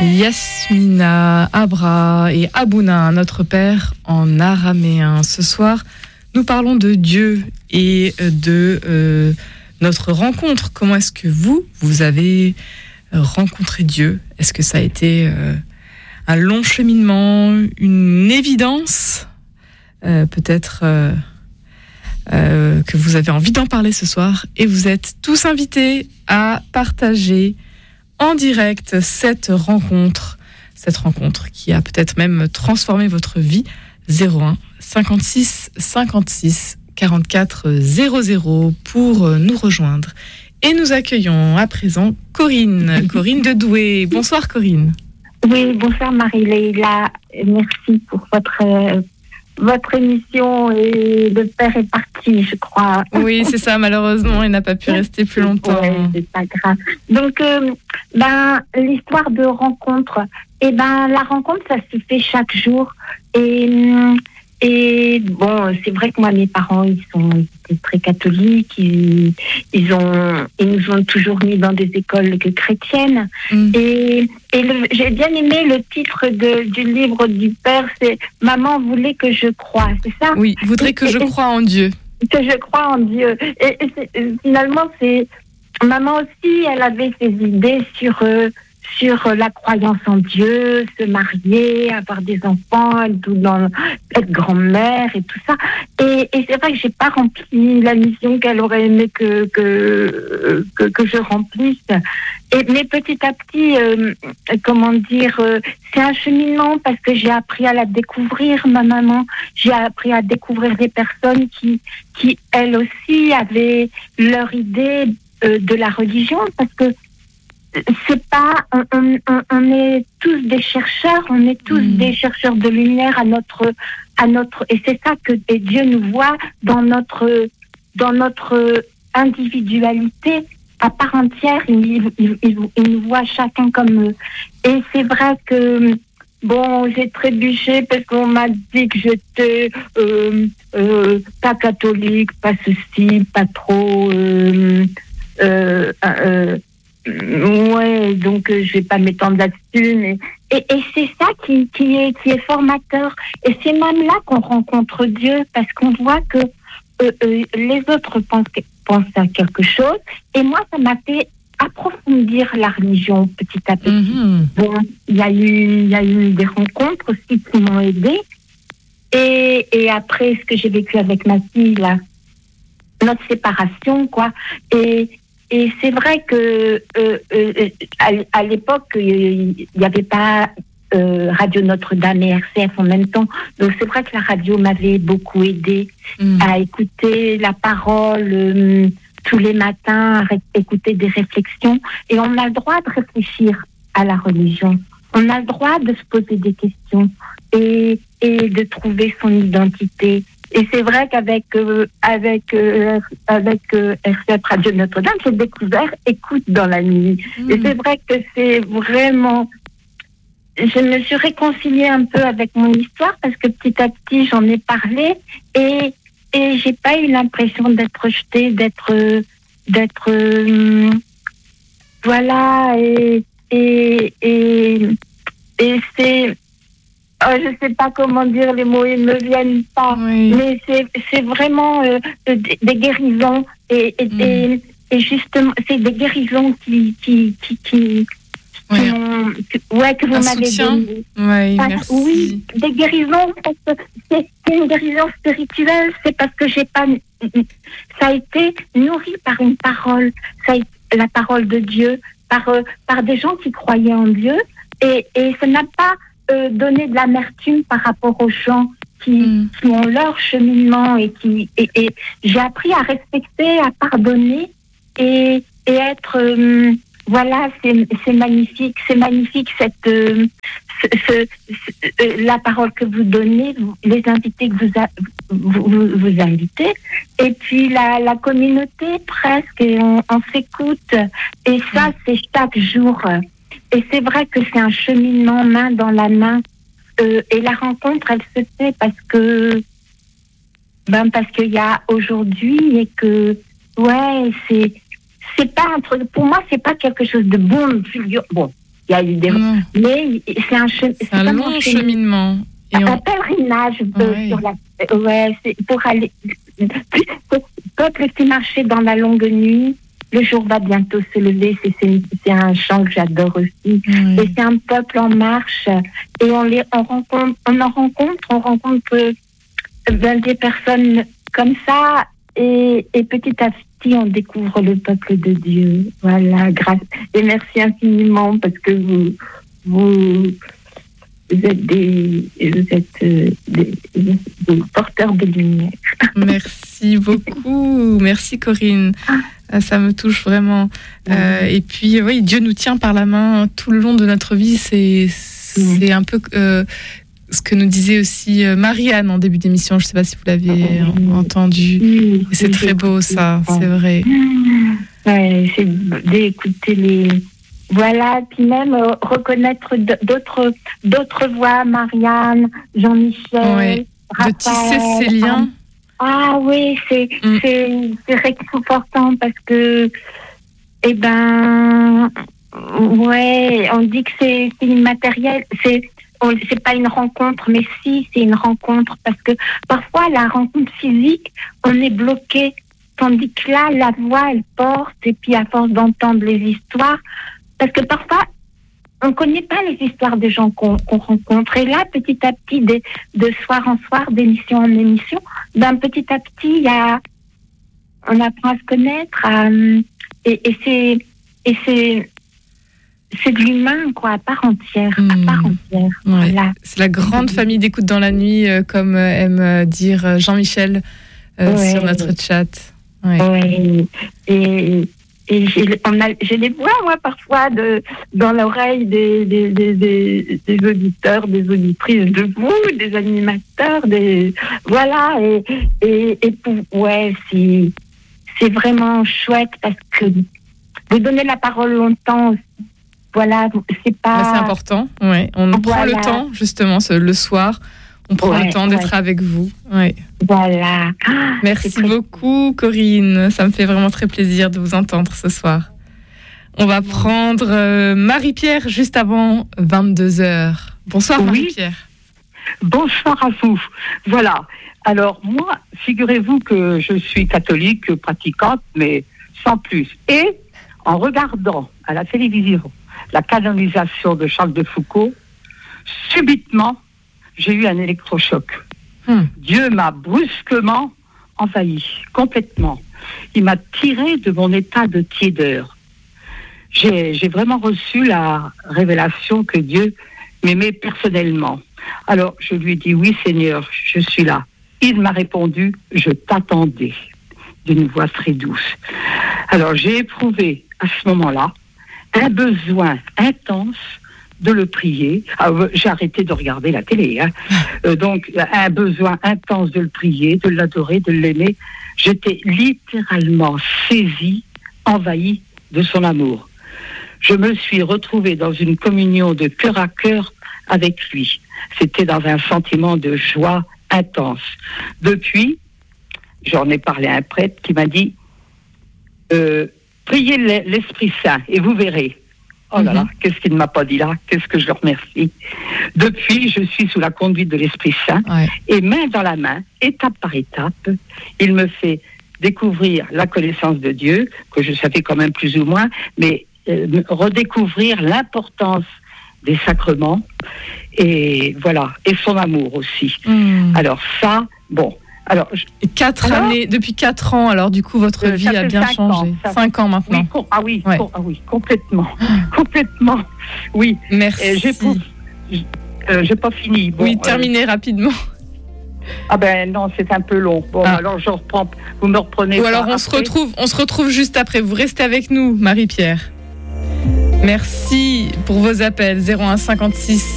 Yasmina, Abra et Abouna, notre Père en araméen. Ce soir, nous parlons de Dieu et de notre rencontre. Comment est-ce que vous avez rencontré Dieu ? Est-ce que ça a été un long cheminement, une évidence ? Peut-être que vous avez envie d'en parler ce soir et vous êtes tous invités à partager en direct cette rencontre qui a peut-être même transformé votre vie. 01 56 56 44 00 pour nous rejoindre. Et nous accueillons à présent Corinne de Douai. Bonsoir Corinne. Oui, bonsoir Marie-Leila. Merci pour votre émission et le père est parti, je crois. Oui, c'est ça, malheureusement, il n'a pas pu rester plus longtemps. Oui, c'est pas grave. Donc, l'histoire de rencontre, la rencontre, ça se fait chaque jour. Et bon, c'est vrai que moi, mes parents, ils étaient très catholiques. Ils nous ont toujours mis dans des écoles chrétiennes. Et j'ai bien aimé le titre du livre du père, c'est « Maman voulait que je croie », c'est ça ? Oui, voudrait que je croie en Dieu. Que je crois en Dieu. Et finalement, maman aussi, elle avait ses idées sur la croyance en Dieu, se marier, avoir des enfants, être grand-mère et tout ça. Et c'est vrai que j'ai pas rempli la mission qu'elle aurait aimé que je remplisse. Mais petit à petit, c'est un cheminement parce que j'ai appris à la découvrir, ma maman. J'ai appris à découvrir des personnes qui elles aussi avaient leur idée de la religion, parce que c'est pas, on est tous des chercheurs, on est tous des chercheurs de lumière à notre, et c'est ça que Dieu nous voit dans notre individualité à part entière. Il nous voit chacun comme eux. Et c'est vrai que j'ai trébuché parce qu'on m'a dit que j'étais pas catholique, pas ceci, pas trop. Ouais, donc je vais pas m'étendre là-dessus, mais et c'est ça qui est formateur. Et c'est même là qu'on rencontre Dieu, parce qu'on voit que les autres pensent à quelque chose, et moi ça m'a fait approfondir la religion petit à petit. Bon, il y a eu des rencontres aussi qui m'ont aidée, et après ce que j'ai vécu avec ma fille là, notre séparation quoi, et c'est vrai que à l'époque, il n'y avait pas Radio Notre-Dame et RCF en même temps. Donc c'est vrai que la radio m'avait beaucoup aidée à écouter la parole tous les matins, à écouter des réflexions. Et on a le droit de réfléchir à la religion. On a le droit de se poser des questions et de trouver son identité. Et c'est vrai qu'avec RCF Radio Notre-Dame, j'ai découvert Écoute dans la nuit. Et c'est vrai que c'est vraiment... Je me suis réconciliée un peu avec mon histoire, parce que petit à petit, j'en ai parlé, et j'ai pas eu l'impression d'être rejetée, d'être voilà, et c'est... je sais pas comment dire, les mots, ils me viennent pas. Oui. Mais c'est vraiment des guérisons et justement, c'est des guérisons qui que vous m'avez donné. Oui, merci. Oui, des guérisons, parce que c'est une guérison spirituelle, c'est parce que ça a été nourri par une parole, la parole de Dieu, par des gens qui croyaient en Dieu, et ça n'a pas donner de l'amertume par rapport aux gens qui ont leur cheminement, et j'ai appris à respecter, à pardonner et être voilà, c'est magnifique cette la parole que vous donnez, les invités que vous invitez, et puis la communauté presque, et on s'écoute, et ça c'est chaque jour. Et c'est vrai que c'est un cheminement main dans la main. Et la rencontre, elle se fait parce qu'il y a aujourd'hui, et que, c'est pas un truc, pour moi, c'est pas quelque chose de bon. Il y a eu des... Mais c'est un long cheminement. Un pèlerinage sur la... Ouais, c'est pour aller... Le peuple qui marchait dans la longue nuit, le jour va bientôt se lever. C'est un chant que j'adore aussi. Et c'est un peuple en marche. Et on rencontre des personnes comme ça. Et petit à petit, on découvre le peuple de Dieu. Voilà, grâce. Et merci infiniment parce que vous êtes des porteurs de lumière. Merci beaucoup. Merci Corinne. Ça me touche vraiment. Et puis, oui, Dieu nous tient par la main tout le long de notre vie. C'est un peu ce que nous disait aussi Marianne en début d'émission. Je ne sais pas si vous l'avez entendu. Et c'est très beau, ça. C'est vrai. Ouais, c'est d'écouter les... Voilà, puis même reconnaître d'autres voix, Marianne, Jean-Michel, Raphaël. De tisser ces liens. Ah oui, c'est réconfortant parce que, on dit que c'est immatériel, c'est pas une rencontre, mais si, c'est une rencontre parce que parfois la rencontre physique, on est bloqué, tandis que là, la voix, elle porte, et puis à force d'entendre les histoires, parce que parfois, on ne connaît pas les histoires des gens qu'on rencontre. Et là, petit à petit, de soir en soir, d'émission en émission, petit à petit, on apprend à se connaître. Et c'est de l'humain, quoi, à part entière. Ouais. Voilà. C'est la grande famille d'écoute dans la nuit, comme aime dire Jean-Michel sur notre chat. Ouais. Et je les vois, moi, parfois, dans l'oreille des auditeurs, des auditrices de vous, des animateurs, voilà. C'est vraiment chouette parce que vous donnez la parole longtemps, voilà, c'est pas... C'est important, ouais. On prend le temps, justement, le soir. On prend le temps d'être avec vous. Ouais. Voilà. Merci beaucoup, Corinne. Ça me fait vraiment très plaisir de vous entendre ce soir. On va prendre Marie-Pierre juste avant 22h. Bonsoir, Marie-Pierre. Bonsoir à vous. Voilà. Alors, moi, figurez-vous que je suis catholique, pratiquante, mais sans plus. Et en regardant à la télévision la canonisation de Charles de Foucauld, subitement, j'ai eu un électrochoc. Dieu m'a brusquement envahi, complètement. Il m'a tiré de mon état de tiédeur. J'ai vraiment reçu la révélation que Dieu m'aimait personnellement. Alors, je lui ai dit, oui Seigneur, je suis là. Il m'a répondu, je t'attendais, d'une voix très douce. Alors, j'ai éprouvé à ce moment-là un besoin intense de le prier. J'ai arrêté de regarder la télé. Donc, un besoin intense de le prier, de l'adorer, de l'aimer. J'étais littéralement saisie, envahie de son amour. Je me suis retrouvée dans une communion de cœur à cœur avec lui. C'était dans un sentiment de joie intense. Depuis, j'en ai parlé à un prêtre qui m'a dit priez l'Esprit Saint et vous verrez. Oh là là, qu'est-ce qu'il ne m'a pas dit là? Qu'est-ce que je le remercie. Depuis, je suis sous la conduite de l'Esprit Saint et main dans la main, étape par étape, il me fait découvrir la connaissance de Dieu, que je savais quand même plus ou moins, mais redécouvrir l'importance des sacrements et voilà, et son amour aussi. Alors ça, bon... Alors, depuis 4 ans, alors du coup, votre vie a bien changé. 5 ans maintenant. Oui, complètement. Complètement, oui. Merci. J'ai pas fini. Bon, terminez rapidement. Ah ben non, c'est un peu long. Bon, alors je reprends, vous me reprenez. Ou alors on se retrouve juste après. Vous restez avec nous, Marie-Pierre. Merci pour vos appels. 01 56